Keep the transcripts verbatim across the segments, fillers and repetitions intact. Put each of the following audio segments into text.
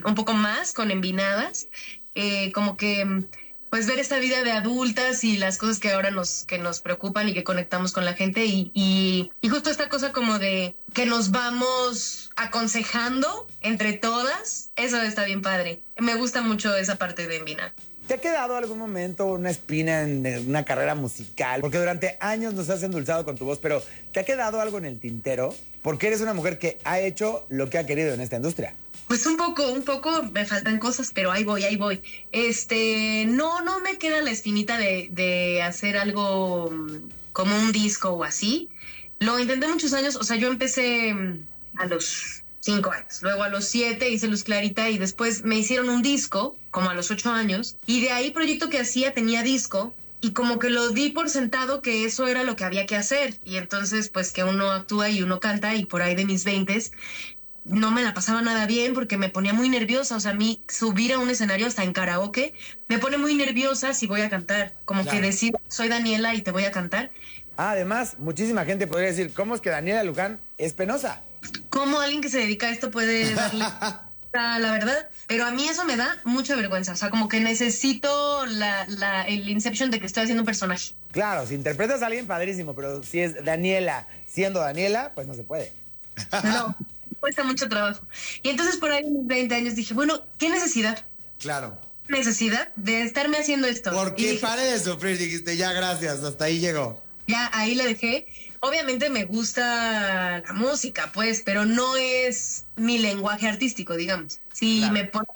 un poco más con Envinadas, eh, como que pues ver esta vida de adultas y las cosas que ahora nos, que nos preocupan y que conectamos con la gente y, y, y justo esta cosa como de que nos vamos aconsejando entre todas, eso está bien padre. Me gusta mucho esa parte de Envinadas. ¿Te ha quedado algún momento una espina en una carrera musical? Porque durante años nos has endulzado con tu voz, pero ¿te ha quedado algo en el tintero? Porque eres una mujer que ha hecho lo que ha querido en esta industria. Pues un poco, un poco, me faltan cosas, pero ahí voy, ahí voy. Este, no, no me queda la espinita de, de hacer algo como un disco o así. Lo intenté muchos años, o sea, yo empecé a los cinco años, luego a los siete hice Luz Clarita y después me hicieron un disco, como a los ocho años, y de ahí el proyecto que hacía tenía disco, y como que lo di por sentado que eso era lo que había que hacer, y entonces pues que uno actúa y uno canta, y por ahí de mis veintes no me la pasaba nada bien porque me ponía muy nerviosa. O sea, a mí subir a un escenario hasta en karaoke me pone muy nerviosa si voy a cantar. Como claro. Que decir, soy Daniela y te voy a cantar. Además, muchísima gente podría decir, ¿cómo es que Daniela Luján es penosa? ¿Cómo alguien que se dedica a esto puede darle la verdad? Pero a mí eso me da mucha vergüenza. O sea, como que necesito la, la, el inception de que estoy haciendo un personaje. Claro, si interpretas a alguien, padrísimo. Pero si es Daniela siendo Daniela, pues no se puede. No. Cuesta mucho trabajo. Y entonces por ahí en veinte años dije, bueno, ¿qué necesidad? Claro. Necesidad de estarme haciendo esto. ¿Por qué pare de sufrir? Dijiste, ya, gracias, hasta ahí llegó. Ya, ahí la dejé. Obviamente me gusta la música, pues, pero no es mi lenguaje artístico, digamos. Si claro. me pongo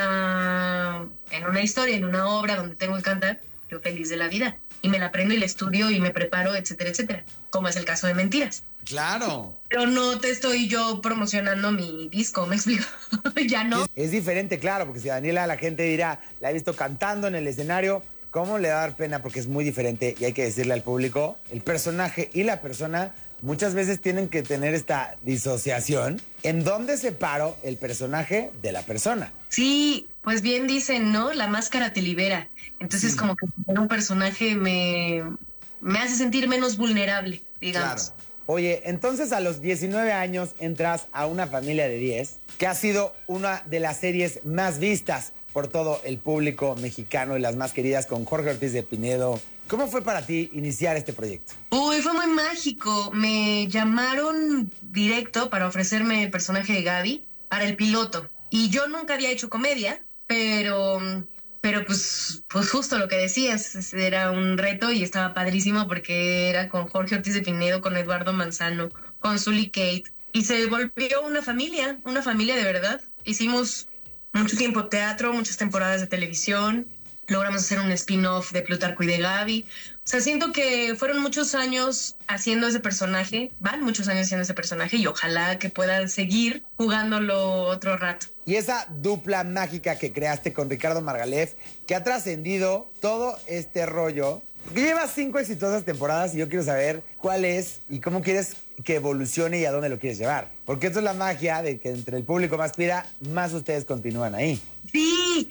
una, en una historia, en una obra donde tengo que cantar, yo feliz de la vida. Y me la aprendo y la estudio y me preparo, etcétera, etcétera. Como es el caso de Mentiras. Claro. Pero no te estoy yo promocionando mi disco, ¿me explico? Ya no. Es, es diferente, claro, porque si a Daniela la gente dirá, la he visto cantando en el escenario, ¿cómo le va a dar pena? Porque es muy diferente y hay que decirle al público, el personaje y la persona muchas veces tienen que tener esta disociación en donde separo el personaje de la persona. Sí, pues bien dicen, ¿no? La máscara te libera. Entonces sí. Como que un personaje me, me hace sentir menos vulnerable, digamos. Claro. Oye, entonces a los diecinueve años entras a Una Familia de diez, que ha sido una de las series más vistas por todo el público mexicano y las más queridas con Jorge Ortiz de Pinedo. ¿Cómo fue para ti iniciar este proyecto? Uy, fue muy mágico. Me llamaron directo para ofrecerme el personaje de Gaby para el piloto. Y yo nunca había hecho comedia, pero... Pero pues, pues justo lo que decías, era un reto y estaba padrísimo porque era con Jorge Ortiz de Pinedo, con Eduardo Manzano, con Zully Kate. Y se volvió una familia, una familia de verdad. Hicimos mucho tiempo teatro, muchas temporadas de televisión. Logramos hacer un spin-off de Plutarco y de Gaby. O sea, siento que fueron muchos años haciendo ese personaje, van muchos años haciendo ese personaje y ojalá que puedan seguir jugándolo otro rato. Y esa dupla mágica que creaste con Ricardo Margalef, que ha trascendido todo este rollo, porque llevas cinco exitosas temporadas y yo quiero saber cuál es y cómo quieres que evolucione y a dónde lo quieres llevar. Porque esto es la magia de que entre el público más pida, más ustedes continúan ahí. Sí,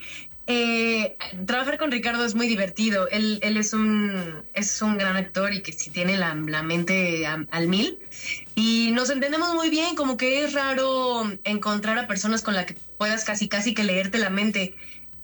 eh, trabajar con Ricardo es muy divertido. Él, él es un es un gran actor y que sí tiene la, la mente a, al mil. Y nos entendemos muy bien, como que es raro encontrar a personas con las que puedas casi casi que leerte la mente.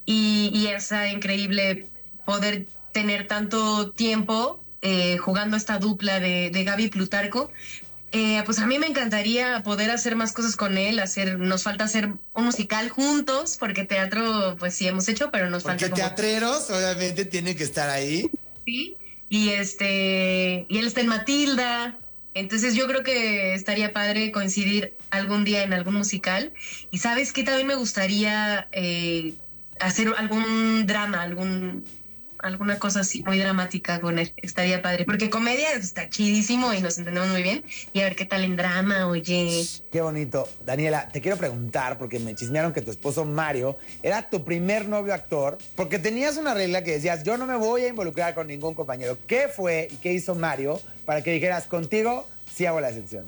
Y, y es increíble poder tener tanto tiempo eh, jugando esta dupla de, de Gaby y Plutarco. Eh, pues a mí me encantaría poder hacer más cosas con él, hacer, nos falta hacer un musical juntos, porque teatro pues sí hemos hecho, pero nos porque falta como... teatreros obviamente tienen que estar ahí. Sí, y este, y él está en Matilda, entonces yo creo que estaría padre coincidir algún día en algún musical. Y ¿sabes qué? También me gustaría eh, hacer algún drama, algún... alguna cosa así muy dramática con él, estaría padre, porque comedia está chidísimo y nos entendemos muy bien, y a ver qué tal en drama, oye. Qué bonito. Daniela, te quiero preguntar, porque me chismearon que tu esposo Mario era tu primer novio actor, porque tenías una regla que decías, yo no me voy a involucrar con ningún compañero. ¿Qué fue y qué hizo Mario para que dijeras, contigo sí hago la excepción?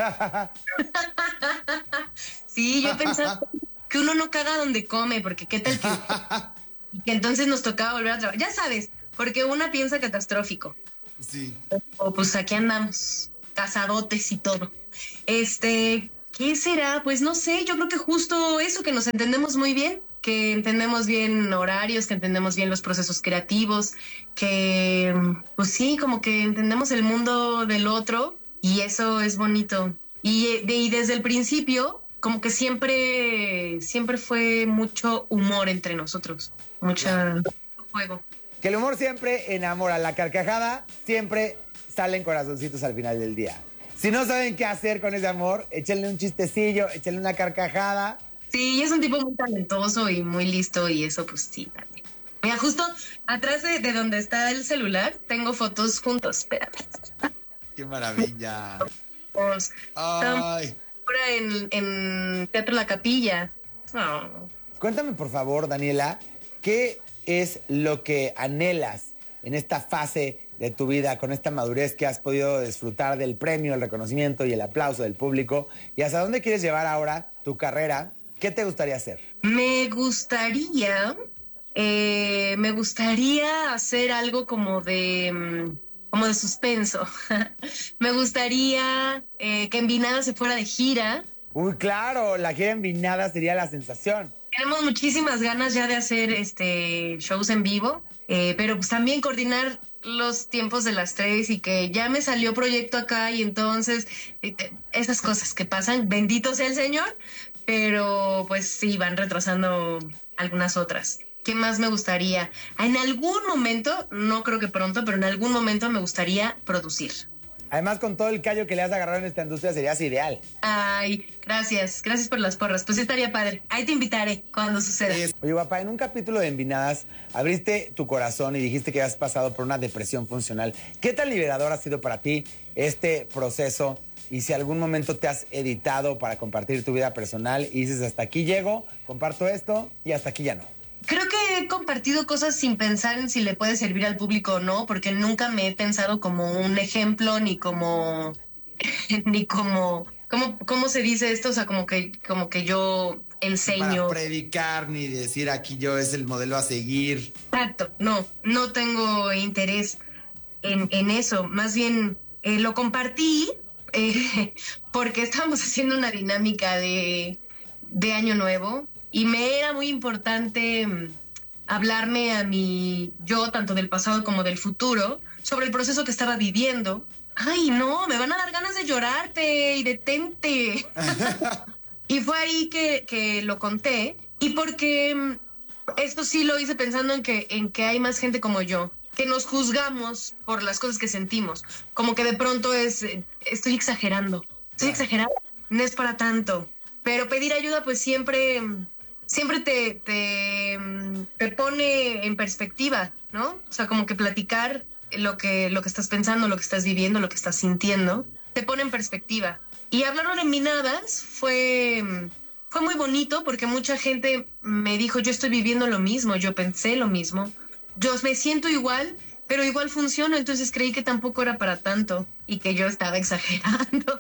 Sí, yo pensaba que uno no caga donde come, porque qué tal que... Y que entonces nos tocaba volver a trabajar. Ya sabes, porque una piensa catastrófico. Sí. O pues aquí andamos, casadotes y todo. Este, ¿Qué será? Pues no sé, yo creo que justo eso, que nos entendemos muy bien, que entendemos bien horarios, que entendemos bien los procesos creativos, que pues sí, como que entendemos el mundo del otro y eso es bonito. Y, de, y desde el principio, como que siempre, siempre fue mucho humor entre nosotros, mucha juego. Que el humor siempre enamora, la carcajada siempre salen corazoncitos al final del día. Si no saben qué hacer con ese amor, échenle un chistecillo, échenle una carcajada. Sí, es un tipo muy talentoso y muy listo y eso pues sí, también. Mira, justo atrás de, de donde está el celular tengo fotos juntos, espérate. ¡Qué maravilla! Pues, ¡Ay! ahora en, en Teatro La Capilla. Oh. Cuéntame, por favor, Daniela, ¿qué es lo que anhelas en esta fase de tu vida, con esta madurez que has podido disfrutar del premio, el reconocimiento y el aplauso del público? ¿Y hasta dónde quieres llevar ahora tu carrera? ¿Qué te gustaría hacer? Me gustaría, eh, me gustaría hacer algo como de, como de suspenso. Me gustaría eh, que Envinada se fuera de gira. Uy, claro, la gira Envinada sería la sensación. Tenemos muchísimas ganas ya de hacer este shows en vivo, eh, pero pues también coordinar los tiempos de las tres y que ya me salió proyecto acá y entonces eh, esas cosas que pasan, bendito sea el Señor, pero pues sí, van retrasando algunas otras. ¿Qué más me gustaría? En algún momento, no creo que pronto, pero en algún momento me gustaría producir. Además, con todo el callo que le has agarrado en esta industria, serías ideal. Ay, gracias, gracias por las porras. Pues sí estaría padre. Ahí te invitaré cuando suceda. Oye, guapa, en un capítulo de Envinadas abriste tu corazón y dijiste que has pasado por una depresión funcional. ¿Qué tan liberador ha sido para ti este proceso? Y si algún momento te has editado para compartir tu vida personal y dices, hasta aquí llego, comparto esto y hasta aquí ya no. Creo que he compartido cosas sin pensar en si le puede servir al público o no, porque nunca me he pensado como un ejemplo ni como ni como ¿cómo, cómo se dice esto? O sea, como que como que yo enseño. Para predicar ni decir aquí yo es el modelo a seguir. Exacto, no, no tengo interés en, en eso. Más bien eh, lo compartí eh, porque estábamos haciendo una dinámica de, de Año Nuevo. Y me era muy importante um, hablarme a mi yo, tanto del pasado como del futuro, sobre el proceso que estaba viviendo. Ay, no, me van a dar ganas de llorarte y detente. Y fue ahí que, que lo conté. Y porque um, esto sí lo hice pensando en que, en que hay más gente como yo, que nos juzgamos por las cosas que sentimos. Como que de pronto es, estoy exagerando, estoy exagerando, no es para tanto. Pero pedir ayuda pues siempre... siempre te, te, te pone en perspectiva, ¿no? O sea, como que platicar lo que, lo que estás pensando, lo que estás viviendo, lo que estás sintiendo, te pone en perspectiva. Y hablaron en Envinadas fue, fue muy bonito porque mucha gente me dijo, yo estoy viviendo lo mismo, yo pensé lo mismo, yo me siento igual, pero igual funciono, entonces creí que tampoco era para tanto y que yo estaba exagerando.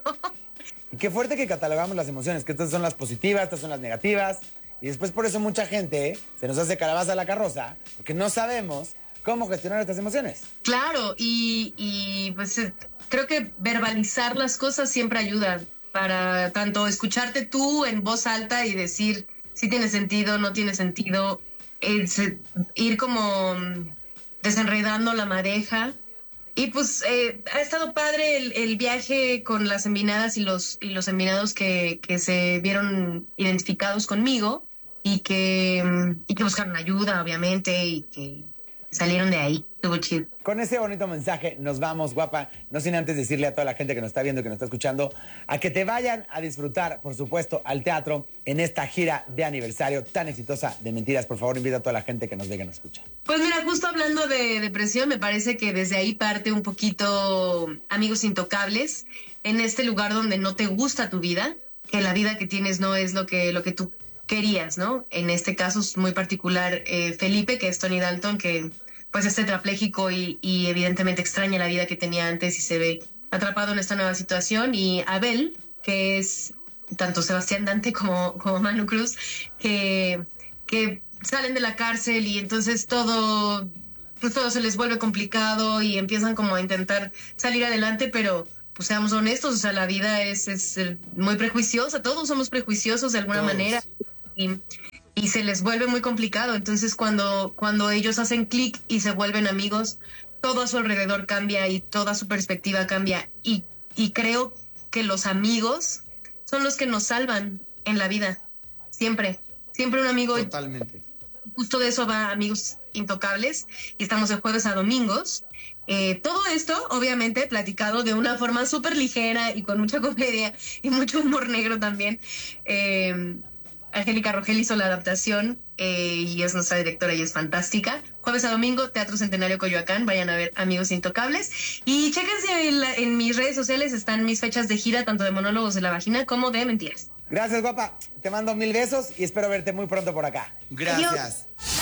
Y qué fuerte que catalogamos las emociones, que estas son las positivas, estas son las negativas. Y después por eso mucha gente ¿eh? se nos hace calabaza a la carroza, porque no sabemos cómo gestionar estas emociones. Claro, y, y pues eh, creo que verbalizar las cosas siempre ayuda para tanto escucharte tú en voz alta y decir si tiene sentido, no tiene sentido, es, eh, ir como mm, desenredando la madeja. Y pues eh, ha estado padre el, el viaje con las envinadas y los, y los envinados que, que se vieron identificados conmigo. Y que, y que buscaron ayuda, obviamente, y que salieron de ahí. Estuvo chido. Con ese bonito mensaje nos vamos, guapa. No sin antes decirle a toda la gente que nos está viendo, que nos está escuchando, a que te vayan a disfrutar, por supuesto, al teatro en esta gira de aniversario tan exitosa de Mentiras. Por favor, invita a toda la gente que nos ve, que nos escucha. Pues mira, justo hablando de depresión, me parece que desde ahí parte un poquito Amigos Intocables, en este lugar donde no te gusta tu vida, que la vida que tienes no es lo que, lo que tú querías, ¿no? En este caso es muy particular eh, Felipe, que es Tony Dalton, que pues es tetrapléjico y, y evidentemente extraña la vida que tenía antes y se ve atrapado en esta nueva situación. Y Abel, que es tanto Sebastián Dante como, como Manu Cruz, que, que salen de la cárcel y entonces todo, pues todo se les vuelve complicado y empiezan como a intentar salir adelante, pero pues seamos honestos, o sea, la vida es, es muy prejuiciosa, todos somos prejuiciosos de alguna todos. manera y, y se les vuelve muy complicado. Entonces cuando, cuando ellos hacen clic y se vuelven amigos, todo a su alrededor cambia y toda su perspectiva cambia. Y, y creo que los amigos son los que nos salvan en la vida, siempre, siempre un amigo. Totalmente. Justo de eso va Amigos Intocables y estamos de jueves a domingos. Eh, todo esto, obviamente, platicado de una forma súper ligera y con mucha comedia y mucho humor negro también. Eh, Angélica Rogel hizo la adaptación eh, y es nuestra directora y es fantástica. Jueves a domingo, Teatro Centenario Coyoacán. Vayan a ver Amigos Intocables. Y chéquense en, la, en mis redes sociales, están mis fechas de gira, tanto de Monólogos de la Vagina como de Mentiras. Gracias, guapa. Te mando mil besos y espero verte muy pronto por acá. Gracias. Adiós.